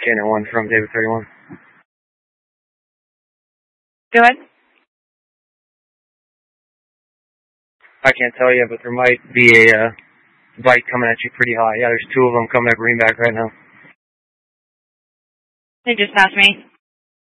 Channel 1 from David 31. Go ahead. I can't tell you, but there might be a bike coming at you pretty high. Yeah, there's two of them coming at Greenback right now. They just passed me.